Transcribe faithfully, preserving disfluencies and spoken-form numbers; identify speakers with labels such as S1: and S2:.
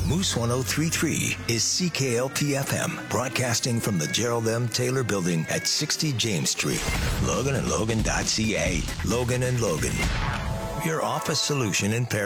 S1: Moose ten thirty-three is C K L P F M, broadcasting from the Gerald M. Taylor Building at sixty James Street. Logan and Logan dot C A. Logan and Logan, your office solution in Paris.